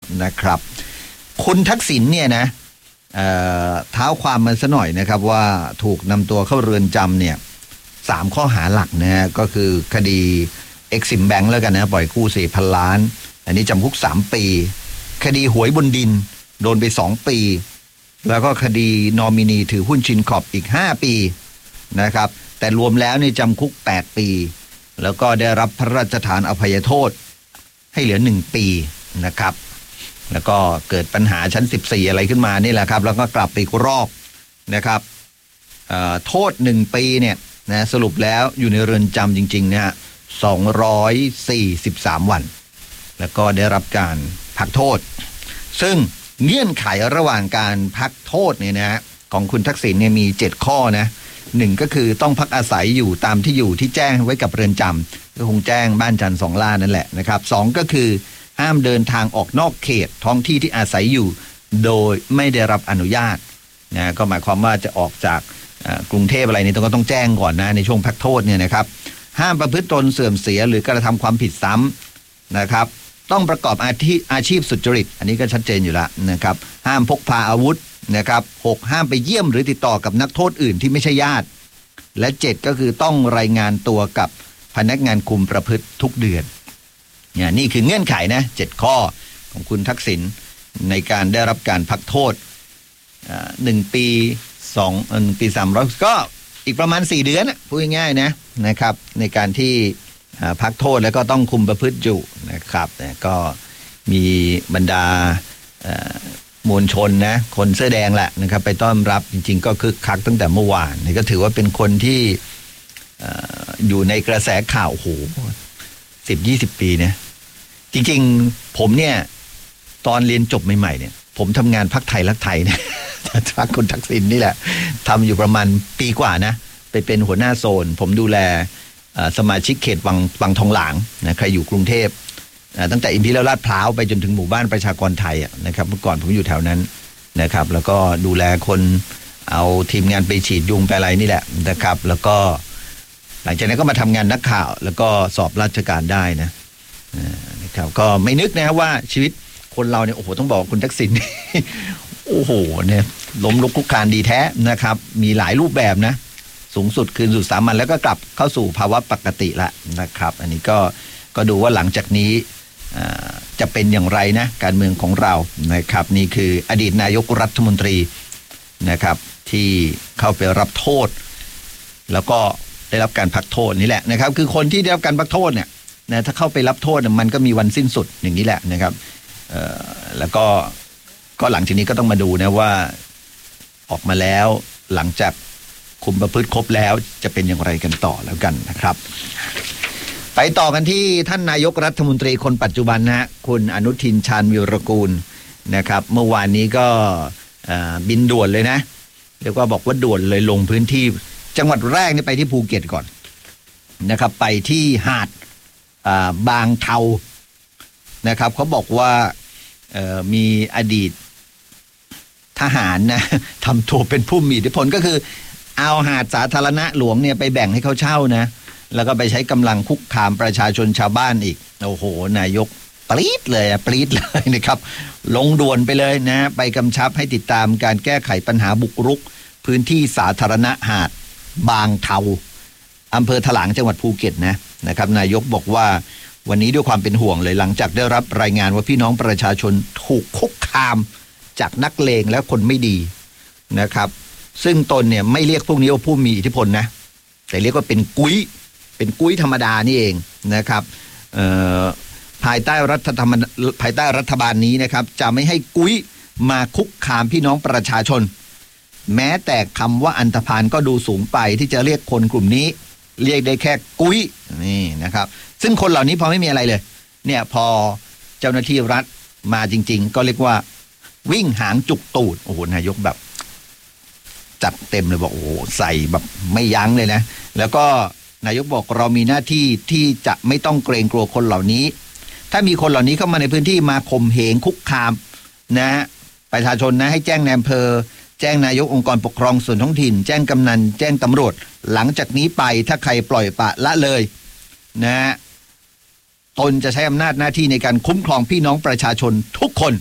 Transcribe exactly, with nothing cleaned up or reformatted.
นะครับคุณทักษิณเนี่ยนะเอ่อเท้าความมันซะหน่อยนะครับว่าถูกนำตัวเข้าเรือนจำเนี่ยสามข้อหาหลักนะฮะก็คือคดีเอ็กซิมแบงค์แล้วกันนะปล่อยกู้สี่พันล้านอันนี้จำคุกสามปีคดีหวยบนดินโดนไปสองปีแล้วก็คดีนอมินีถือหุ้นชินคอร์ปอีกห้าปีนะครับแต่รวมแล้วนี่จำคุกแปดปีแล้วก็ได้รับพระราชทานอภัยโทษให้เหลือหนึ่งปีนะครับแล้วก็เกิดปัญหาชั้นสิบสี่อะไรขึ้นมานี่แหละครับแล้วก็กลับไปอีกรอบนะครับโทษหนึ่งปีเนี่ยนะสรุปแล้วอยู่ในเรือนจำจริงๆนะฮะสองร้อยสี่สิบสามวันแล้วก็ได้รับการพักโทษซึ่งเงื่อนไขระหว่างการพักโทษเนี่ยนะฮะของคุณทักษิณเนี่ยมีเจ็ดข้อนะหนึ่งก็คือต้องพักอาศัยอยู่ตามที่อยู่ที่แจ้งไว้กับเรือนจำก็คงแจ้งบ้านจันทร์สองล่านั่นแหละนะครับสองก็คือห้ามเดินทางออกนอกเขตท้องที่ที่อาศัยอยู่โดยไม่ได้รับอนุญาตนะก็หมายความว่าจะออกจากกรุงเทพอะไรนี่ต้องก็ต้องแจ้งก่อนนะในช่วงพักโทษเนี่ยนะครับห้ามประพฤติตนเสื่อมเสียหรือกระทำความผิดซ้ำนะครับต้องประกอบอาชีพอาชีพสุจริตอันนี้ก็ชัดเจนอยู่แล้วนะครับห้ามพกพาอาวุธนะครับหกห้ามไปเยี่ยมหรือติดต่อกับนักโทษอื่นที่ไม่ใช่ญาติและเจ็ดก็คือต้องรายงานตัวกับพนักงานคุมประพฤติทุกเดือนเนี่ยนี่คือเงื่อนไขนะเจ็ดข้อของคุณทักษิณในการได้รับการพักโทษหนึ่งปีสองปีสามร้อยก็อีกประมาณสี่เดือนพูดง่ายๆนะนะครับในการที่พักโทษแล้วก็ต้องคุมประพฤติอยู่นะครับก็มีบรรดามวลชนนะคนเสื้อแดงแหละนะครับไปต้อนรับจริงๆก็คึกคักตั้งแต่เมื่อวานนี่ก็ถือว่าเป็นคนที่อยู่ในกระแสข่าวโหสิบยี่สิบปีเนี่ยจริงๆผมเนี่ยตอนเรียนจบใหม่ๆเนี่ยผมทำงานพรรคไทยรักไทยเนี่ยพรรคคุณทักษิณนี่แหละทำอยู่ประมาณปีกว่านะไปเป็นหัวหน้าโซนผมดูแลสมาชิกเขตวังวังทองหลางนะใครอยู่กรุงเทพตั้งแต่อิมพีเรียลลาดพร้าวไปจนถึงหมู่บ้านประชากรไทยนะครับเมื่อก่อนผมอยู่แถวนั้นนะครับแล้วก็ดูแลคนเอาทีมงานไปฉีดยุงไปอะไรนี่แหละนะครับแล้วก็หลังจากนั้นก็มาทำงานนักข่าวแล้วก็สอบราชการได้นะนะครับก็ไม่นึกนะว่าชีวิตคนเราเนี่ยโอ้โหต้องบอกคุณทักษิณโอ้โหเนี่ยล้มลุกคลุกคลานดีแท้นะครับมีหลายรูปแบบนะสูงสุดคืนสู่สามัญแล้วก็กลับเข้าสู่ภาวะปกติละนะครับอันนี้ก็ก็ดูว่าหลังจากนี้จะเป็นอย่างไรนะการเมืองของเรานะครับนี่คืออดีตนายกรัฐมนตรีนะครับที่เข้าไปรับโทษแล้วก็ได้รับการพักโทษนี่แหละนะครับคือคนที่ได้รับการพักโทษเนี่ยนะถ้าเข้าไปรับโทษมันก็มีวันสิ้นสุดอย่างนี้แหละนะครับแล้วก็ก็หลังจากนี้ก็ต้องมาดูนะว่าออกมาแล้วหลังจากคุมประพฤติครบแล้วจะเป็นอย่างไรกันต่อแล้วกันนะครับไปต่อกันที่ท่านนายกรัฐมนตรีคนปัจจุบันนะฮะคุณอนุทินชาญวีรกูลนะครับเมื่อวานนี้ก็บินด่วนเลยนะเรียกว่าบอกว่าด่วนเลยลงพื้นที่จังหวัดแรกนี่ไปที่ภูเก็ตก่อนนะครับไปที่หาดบางเทานะครับเขาบอกว่ามีอดีตทหารนะทำตัวเป็นผู้มีอิทธิพลก็คือเอาหาดสาธารณะหลวงเนี่ยไปแบ่งให้เขาเช่านะแล้วก็ไปใช้กำลังคุกคามประชาชนชาวบ้านอีกโอ้โหนายกปรี๊ดเลยปรี๊ดเลยนะครับลงด่วนไปเลยนะไปกำชับให้ติดตามการแก้ไขปัญหาบุกรุกพื้นที่สาธารณะหาดบางเทาอำเภอถลางจังหวัดภูเก็ตนะนะครับนายกบอกว่าวันนี้ด้วยความเป็นห่วงเลยหลังจากได้รับรายงานว่าพี่น้องประชาชนถูกคุกคามจากนักเลงและคนไม่ดีนะครับซึ่งตนเนี่ยไม่เรียกพวกนี้ว่าผู้มีอิทธิพลนะแต่เรียกว่าเป็นกุ้ยเป็นกุ้ยธรรมดานี่เองนะครับภายใต้รัฐธรรมภายใต้รัฐบาลนี้นะครับจะไม่ให้กุ้ยมาคุกคามพี่น้องประชาชนแม้แต่คำว่าอันธพาลก็ดูสูงไปที่จะเรียกคนกลุ่มนี้เรียกได้แค่กุ้ยนี่นะครับซึ่งคนเหล่านี้พอไม่มีอะไรเลยเนี่ยพอเจ้าหน้าที่รัฐมาจริงๆก็เรียกว่าวิ่งหางจุกตูดโอ้โหนายกแบบจัดเต็มเลยบอกโอ้โหใส่แบบไม่ยั้งเลยนะแล้วก็นายกบอกเรามีหน้าที่ที่จะไม่ต้องเกรงกลัวคนเหล่านี้ถ้ามีคนเหล่านี้เข้ามาในพื้นที่มาข่มเหงคุกคามนะประชาชนนะให้แจ้งในอำเภอแจ้งนายกองค์กรปกครองส่วนท้องถิ่นแจ้งกำนันแจ้งตำรวจหลังจากนี้ไปถ้าใครปล่อยปละละเลยนะตนจะใช้อำนาจหน้าที่ในการคุ้มครองพี่น้องประชาชนทุกคน